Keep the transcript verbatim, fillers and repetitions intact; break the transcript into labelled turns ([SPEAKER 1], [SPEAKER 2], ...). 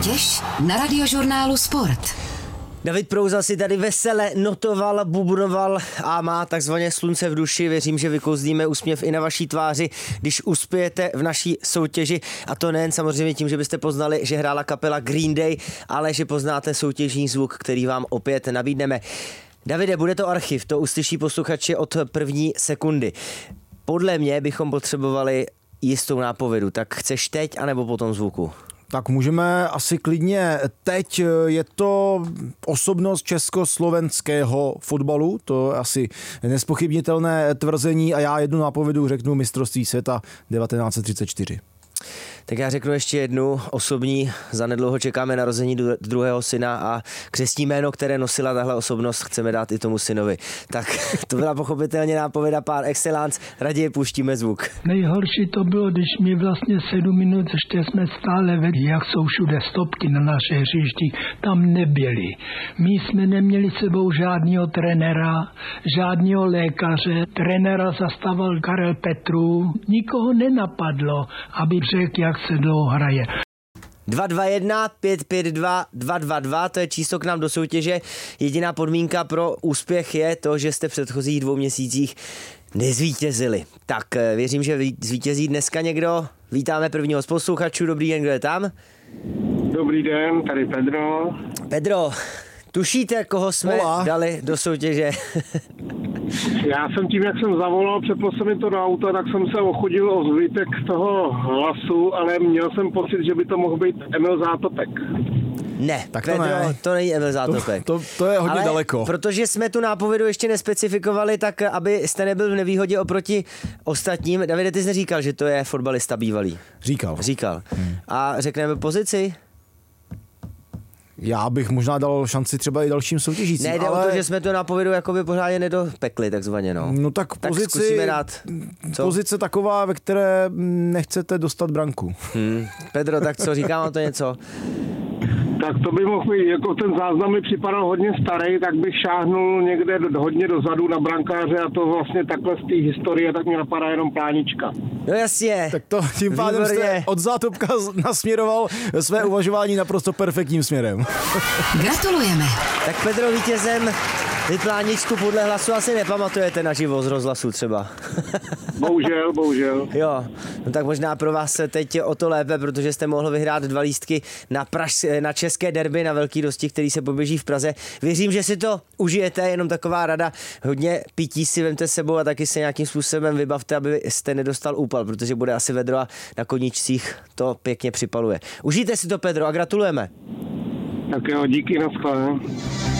[SPEAKER 1] Soutěž na Radiožurnálu Sport.
[SPEAKER 2] David Prouza si tady vesele notoval, bubnoval a má takzvaně slunce v duši. Věřím, že vykouzlíme úsměv i na vaší tváři, když uspějete v naší soutěži. A to nejen samozřejmě tím, že byste poznali, že hrála kapela Green Day, ale že poznáte soutěžní zvuk, který vám opět nabídneme. Davide, bude to archiv, to uslyší posluchači od první sekundy. Podle mě bychom potřebovali jistou nápovědu. Tak chceš teď, anebo po tom zvuku?
[SPEAKER 3] Tak můžeme asi klidně teď. Je to osobnost československého fotbalu, to je asi nespochybnitelné tvrzení a já jednu nápovědu řeknu mistrovství světa devatenáct set třicet čtyři.
[SPEAKER 2] Tak já řeknu ještě jednu osobní, zanedlouho čekáme narození druhého syna a křestní jméno, které nosila tahle osobnost, chceme dát i tomu synovi. Tak to byla pochopitelně nápověda par excellence, raději puštíme zvuk.
[SPEAKER 4] Nejhorší to bylo, když mi vlastně sedm minut, ještě jsme stále vedli, jak jsou všude stopky na našich hřištích, tam nebyli. My jsme neměli sebou žádného trenéra, žádného lékaře, trenéra zastával Karel Petru, nikoho nenapadlo, aby řekl, jak se dlouho hraje.
[SPEAKER 2] dva dva jedna pět pět dva dva dva dva, to je číslo k nám do soutěže. Jediná podmínka pro úspěch je to, že jste v předchozích dvou měsících nezvítězili. Tak věřím, že zvítězí dneska někdo. Vítáme prvního z posluchačů. Dobrý den, kdo je tam?
[SPEAKER 5] Dobrý den, tady Pedro.
[SPEAKER 2] Pedro, tušíte, koho jsme
[SPEAKER 3] Hola.
[SPEAKER 2] dali do soutěže?
[SPEAKER 5] Já jsem tím, jak jsem zavolal, přeplo se mi to do auta, tak jsem se ochodil o zbytek toho hlasu, ale měl jsem pocit, že by to mohl být Emil Zátopek.
[SPEAKER 2] Ne,
[SPEAKER 3] Tak to
[SPEAKER 2] Pedro,
[SPEAKER 3] ne.
[SPEAKER 2] to není Emil Zátopek.
[SPEAKER 3] To, to, to je hodně
[SPEAKER 2] ale
[SPEAKER 3] daleko.
[SPEAKER 2] protože jsme tu nápovědu ještě nespecifikovali, tak abyste nebyl v nevýhodě oproti ostatním. Davide, ty jsi neříkal, že to je fotbalista bývalý.
[SPEAKER 3] Říkal.
[SPEAKER 2] Říkal. Hmm. A řekneme pozici?
[SPEAKER 3] Já bych možná dal šanci třeba i dalším soutěžícím.
[SPEAKER 2] Nejde
[SPEAKER 3] ale...
[SPEAKER 2] o to, že jsme tu nápovědu jakoby pořádně nedopekli, takzvaně, no.
[SPEAKER 3] No tak,
[SPEAKER 2] tak
[SPEAKER 3] pozici,
[SPEAKER 2] zkusíme dát. Co?
[SPEAKER 3] Pozice taková, ve které nechcete dostat branku.
[SPEAKER 2] Hmm. Pedro, tak co, říkám o to něco?
[SPEAKER 5] Tak to by mohl být, jako ten záznam mi připadal hodně starý, tak bych šáhnul někde do, hodně dozadu na brankáře a to vlastně takhle z té historie, tak mě napadá jenom Plánička.
[SPEAKER 2] No jasně.
[SPEAKER 3] Tak to tím pádem jste od Zátopka nasměroval své uvažování naprosto perfektním směrem.
[SPEAKER 1] Gratulujeme.
[SPEAKER 2] Tak Pedro, vítězem. Vy Pláničku podle hlasu asi nepamatujete na živo z rozhlasu třeba.
[SPEAKER 5] Bohužel, bohužel.
[SPEAKER 2] Jo, no tak možná pro vás teď je o to lépe, protože jste mohl vyhrát dva lístky na, Praž, na české derby, na velký dostih, který se poběží v Praze. Věřím, že si to užijete, jenom taková rada, hodně pití si vemte sebou a taky se nějakým způsobem vybavte, aby jste nedostal úpal, protože bude asi vedro a na koníčcích to pěkně připaluje. Užijte si to, Pedro, a gratulujeme.
[SPEAKER 5] Tak jo, díky, naschle.